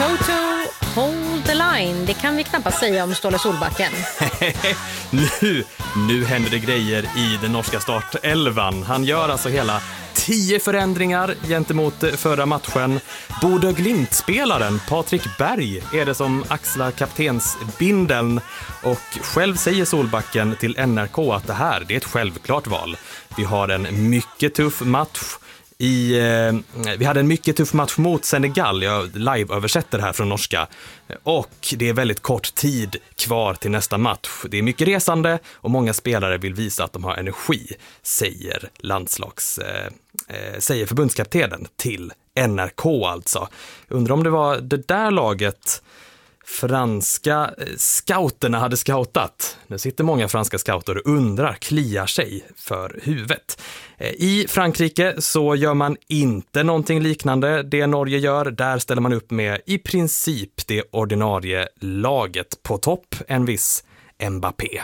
Toto, hold the line. Det kan vi knappast säga om Ståle Solbacken. nu händer det grejer i den norska startelvan. Han gör alltså hela 10 förändringar gentemot förra matchen. Bodø Glimt-spelaren Patrik Berg är det som axlar kaptensbindeln, och själv säger Solbacken till NRK att det här är ett självklart val. Vi har en mycket tuff match. Vi hade en mycket tuff match mot Senegal. Jag live-översätter här från norska. Och det är väldigt kort tid kvar till nästa match. Det är mycket resande och många spelare vill visa att de har energi, säger säger förbundskaptenen till NRK alltså. Undrar om det var det där laget franska scouterna hade scoutat. Nu sitter många franska scouter och kliar sig för huvudet. I Frankrike så gör man inte någonting liknande det Norge gör. Där ställer man upp med i princip det ordinarie laget. På topp en viss Mbappé.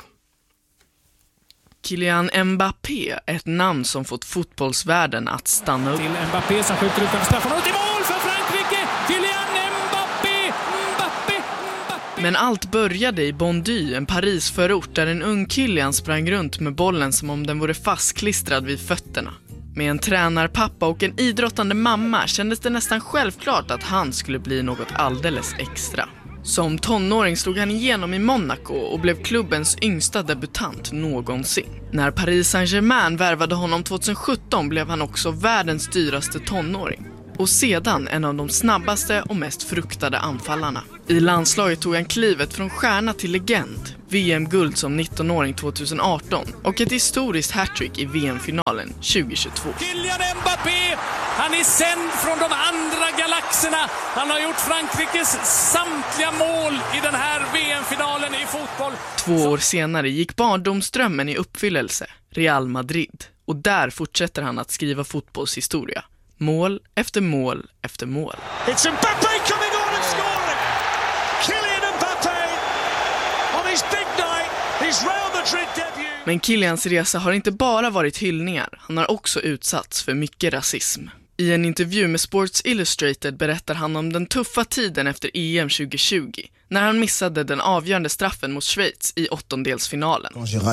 Kylian Mbappé, ett namn som fått fotbollsvärlden att stanna upp. Till Mbappé som skjuter utanför straffområdet i mål för Frankrike! Kylian Mbappé! Men allt började i Bondy, en Parisförort där en ung Kylian sprang runt med bollen som om den vore fastklistrad vid fötterna. Med en tränarpappa och en idrottande mamma kändes det nästan självklart att han skulle bli något alldeles extra. Som tonåring slog han igenom i Monaco och blev klubbens yngsta debutant någonsin. När Paris Saint-Germain värvade honom 2017 blev han också världens dyraste tonåring. Och sedan en av de snabbaste och mest fruktade anfallarna. I landslaget tog han klivet från stjärna till legend. VM-guld som 19-åring 2018 och ett historiskt hattrick i VM-finalen 2022. Kylian Mbappé, han är sänd från de andra galaxerna. Han har gjort Frankrikes samtliga mål i den här VM-finalen i fotboll. 2 år senare gick barndomsdrömmen i uppfyllelse, Real Madrid. Och där fortsätter han att skriva fotbollshistoria. Mål efter mål efter mål. It's Mbappé coming on and scoring! Kylian Mbappé on his big night, his Real Madrid debut. Men Kylians resa har inte bara varit hyllningar. Han har också utsatts för mycket rasism. I en intervju med Sports Illustrated berättar han om den tuffa tiden efter EM 2020. När han missade den avgörande straffen mot Schweiz i åttondelsfinalen.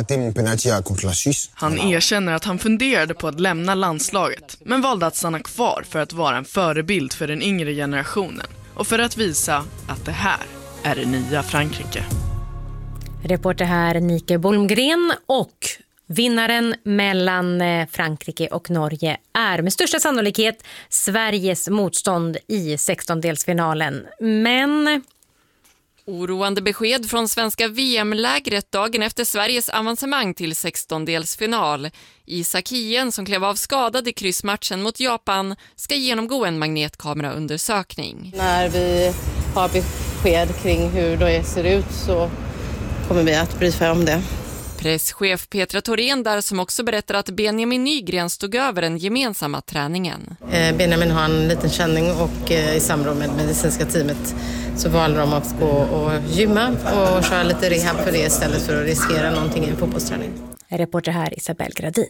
Han erkänner att han funderade på att lämna landslaget, men valde att stanna kvar för att vara en förebild för den yngre generationen. Och för att visa att det här är det nya Frankrike. Reporter här Nike Bolmgren, och vinnaren mellan Frankrike och Norge är med största sannolikhet Sveriges motstånd i 16-delsfinalen. Men oroande besked från svenska VM-lägret dagen efter Sveriges avancemang till 16-delsfinal. Isak Hien, som klev av skadad i kryssmatchen mot Japan, ska genomgå en magnetkameraundersökning. När vi har besked kring hur det ser ut så kommer vi att briefa om det. Presschef Petra Thorén där, som också berättar att Benjamin Nygren stod över den gemensamma träningen. Benjamin har en liten känning och i samråd med medicinska teamet så valde de att gå och gymma och köra lite rehab för det istället för att riskera någonting i en fotbollsträning. Reporter här Isabel Gradin.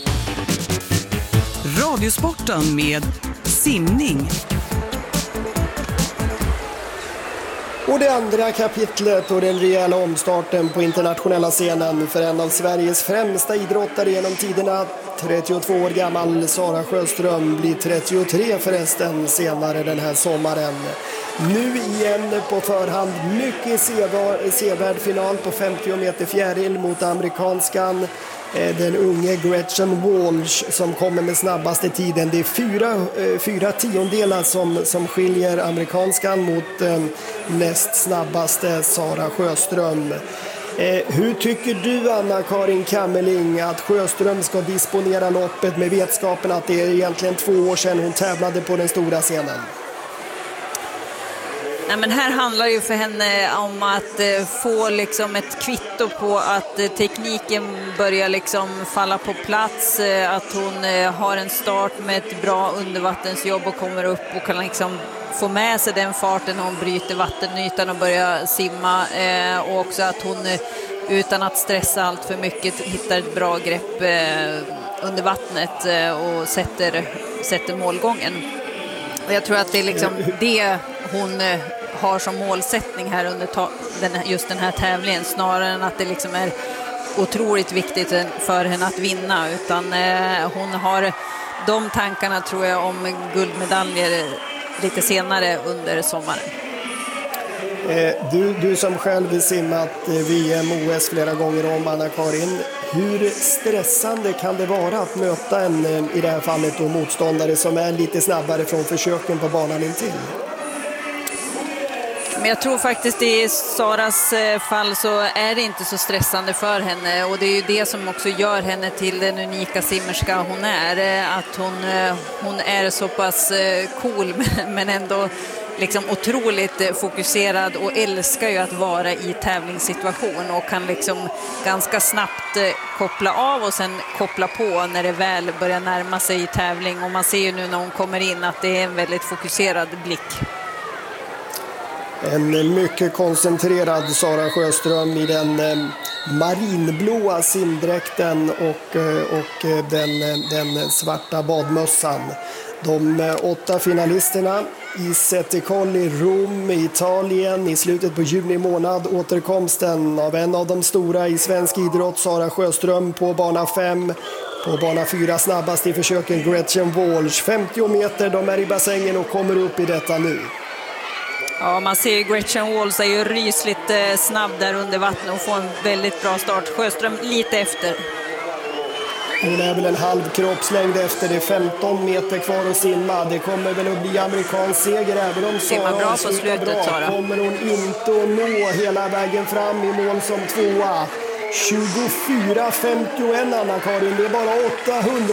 Radiosporten med simning. Och det andra kapitlet och den rejäla omstarten på internationella scenen för en av Sveriges främsta idrottare genom tiderna. 32 år gammal Sara Sjöström blir 33 förresten senare den här sommaren. Nu igen på förhand mycket sevärd final på 50 meter fjäril mot amerikanskan. Den unge Gretchen Walsh som kommer med snabbaste tiden. Det är 4 tiondelar som skiljer amerikanskan mot näst snabbaste Sara Sjöström. Hur tycker du, Anna-Karin Kammerling, att Sjöström ska disponera loppet med vetskapen att det är egentligen 2 år sedan hon tävlade på den stora scenen? Nej, men här handlar det ju för henne om att få liksom ett kvitto på att tekniken börjar liksom falla på plats, att hon har en start med ett bra undervattensjobb och kommer upp och kan liksom få med sig den farten när hon bryter vattenytan och börjar simma, och också att hon utan att stressa allt för mycket hittar ett bra grepp under vattnet och sätter målgången. Och jag tror att det är liksom det hon har som målsättning här under just den här tävlingen, snarare än att det liksom är otroligt viktigt för henne att vinna, utan hon har de tankarna, tror jag, om guldmedaljer lite senare under sommaren. Du som själv simmat VM, OS flera gånger om, Anna-Karin, hur stressande kan det vara att möta en, i det här fallet då, motståndare som är lite snabbare från försöken på banan intill? Men jag tror faktiskt i Saras fall så är det inte så stressande för henne, och det är ju det som också gör henne till den unika simmerska hon är, att hon är så pass cool men ändå liksom otroligt fokuserad och älskar ju att vara i tävlingssituation och kan liksom ganska snabbt koppla av och sen koppla på när det väl börjar närma sig i tävling, och man ser ju nu när hon kommer in att det är en väldigt fokuserad blick. En mycket koncentrerad Sara Sjöström i den marinblåa simdräkten och den svarta badmössan. De 8 finalisterna i Settikol i Rom i Italien i slutet på juni månad. Återkomsten av en av de stora i svensk idrott, Sara Sjöström, på bana 5. På bana 4 snabbast i försöken Gretchen Walsh. 50 meter, de är i bassängen och kommer upp i detta nu. Ja, man ser ju Gretchen Walsh är ju rysligt snabb där under vattnet och får en väldigt bra start. Sjöström lite efter. Hon är väl en halv kroppslängd efter, det är 15 meter kvar att simma. Det kommer väl att bli amerikansk seger, även om Sara bra på slutet, bra. Sara. Kommer hon inte att nå hela vägen fram i mål som 2:a. 24:51, Anna-Karin, det är bara 800